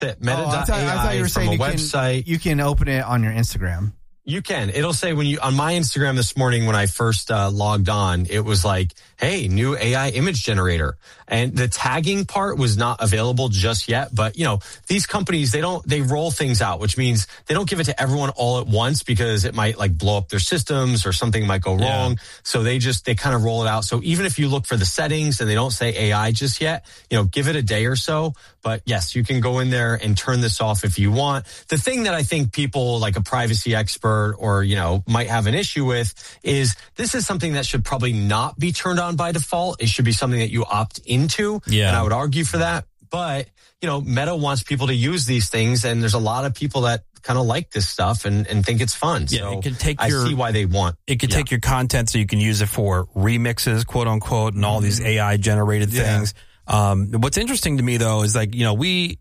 Meta.ai I thought you were saying website. You can open it on your Instagram. You can. It'll say on my Instagram this morning when I first logged on, it was like, hey, new AI image generator. And the tagging part was not available just yet. But, these companies, they roll things out, which means they don't give it to everyone all at once because it might like blow up their systems or something might go wrong. So they kind of roll it out. So even if you look for the settings and they don't say AI just yet, give it a day or so. But yes, you can go in there and turn this off if you want. The thing that I think people like a privacy expert or, might have an issue with is this is something that should probably not be turned on by default. It should be something that you opt into. Yeah. And I would argue for that. But, Meta wants people to use these things. And there's a lot of people that kind of like this stuff and think it's fun. Yeah, so it can take I see why they want. It can take your content so you can use it for remixes, quote unquote, and all these AI generated things. What's interesting to me though is like, we,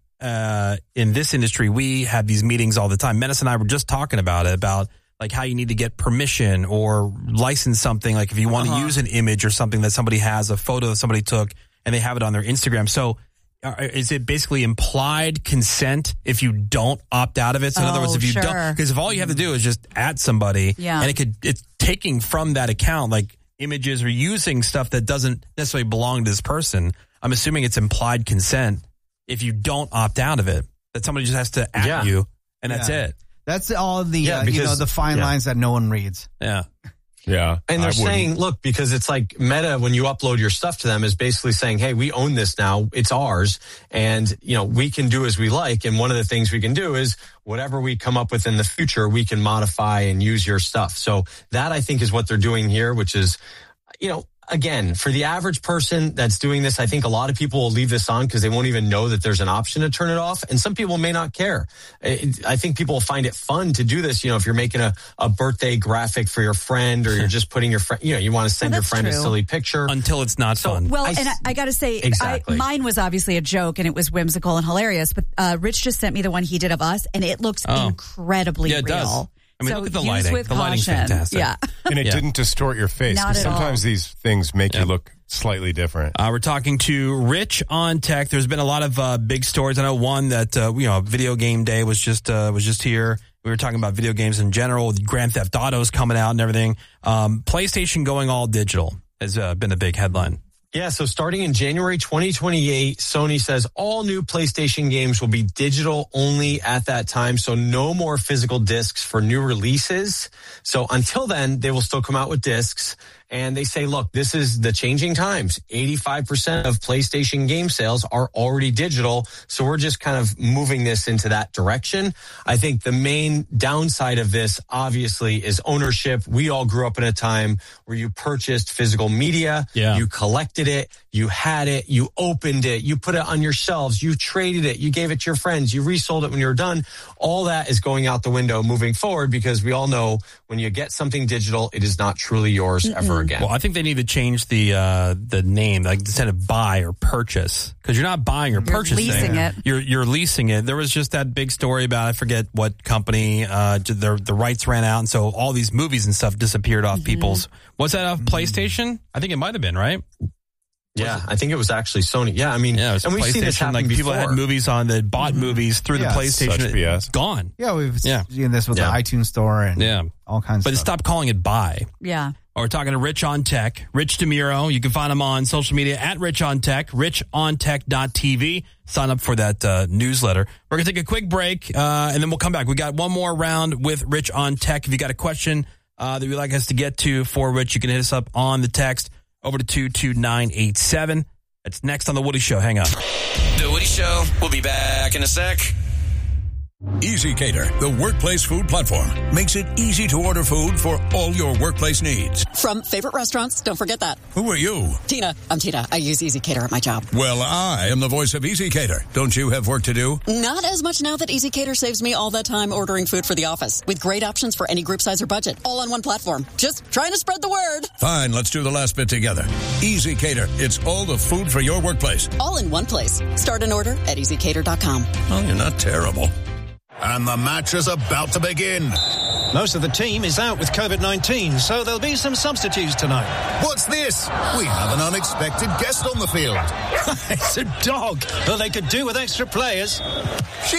in this industry, we have these meetings all the time. Menace and I were just talking about it, about like how you need to get permission or license something. Like if you want to use an image or something that somebody has, a photo that somebody took and they have it on their Instagram. So is it basically implied consent if you don't opt out of it? So in other words, if you don't, because if all you have to do is just add somebody and it's taking from that account, like images or using stuff that doesn't necessarily belong to this person. I'm assuming it's implied consent if you don't opt out of it, that somebody just has to add you and that's it. That's all the, the fine lines that no one reads. Yeah. Yeah. And they're saying, look, because it's like Meta, when you upload your stuff to them, is basically saying, hey, we own this now. It's ours. And, we can do as we like. And one of the things we can do is whatever we come up with in the future, we can modify and use your stuff. So that I think is what they're doing here, which is, again, for the average person that's doing this, I think a lot of people will leave this on because they won't even know that there's an option to turn it off. And some people may not care. I think people will find it fun to do this. If you're making a birthday graphic for your friend or you're just putting your friend, you want to send your friend a silly picture. Until it's not fun. Well, and I got to say, mine was obviously a joke and it was whimsical and hilarious. But Rich just sent me the one he did of us and it looks incredibly real. Does. I mean, so look at the lighting. The lighting's fantastic. Yeah. And it didn't distort your face. Not at sometimes all. these things make you look slightly different. We're talking to Rich on Tech. There's been a lot of big stories. I know one that, Video Game Day was just here. We were talking about video games in general. Grand Theft Auto's coming out and everything. PlayStation going all digital has been a big headline. Yeah, so starting in January 2028, Sony says all new PlayStation games will be digital only at that time. So no more physical discs for new releases. So until then, they will still come out with discs. And they say, look, this is the changing times. 85% of PlayStation game sales are already digital. So we're just kind of moving this into that direction. I think the main downside of this, obviously, is ownership. We all grew up in a time where you purchased physical media. Yeah. You collected it. You had it. You opened it. You put it on your shelves. You traded it. You gave it to your friends. You resold it when you were done. All that is going out the window moving forward because we all know when you get something digital, it is not truly yours ever again. Well, I think they need to change the name, like instead of buy or purchase, because you're not buying or purchasing. Leasing it. You're leasing it. There was just that big story about, I forget what company, the rights ran out, and so all these movies and stuff disappeared off people's. Was that off PlayStation? I think it might have been, right? Yeah, I think it was actually Sony. Yeah, I mean, and we've seen this happen like before. People had movies on that bought movies through the PlayStation. Gone. Yeah, we've seen this with the iTunes store and all kinds of stuff. But stop calling it buy. Yeah. We're talking to Rich on Tech, Rich DeMuro. You can find him on social media at Rich on Tech, richontech.tv. Sign up for that newsletter. We're going to take a quick break, and then we'll come back. We got one more round with Rich on Tech. If you got a question that you'd like us to get to for Rich, you can hit us up on the text over to 22987. That's next on The Woody Show. Hang on. The Woody Show. We'll be back in a sec. EasyCater, the workplace food platform, makes it easy to order food for all your workplace needs. From favorite restaurants, don't forget that. Who are you? Tina. I'm Tina. I use EasyCater at my job. Well, I am the voice of EasyCater. Don't you have work to do? Not as much now that EasyCater saves me all that time ordering food for the office. With great options for any group size or budget. All on one platform. Just trying to spread the word. Fine, let's do the last bit together. EasyCater. It's all the food for your workplace. All in one place. Start an order at EasyCater.com. Well, you're not terrible. And the match is about to begin. Most of the team is out with COVID-19, so there'll be some substitutes tonight. What's this? We have an unexpected guest on the field. It's a dog, though they could do with extra players.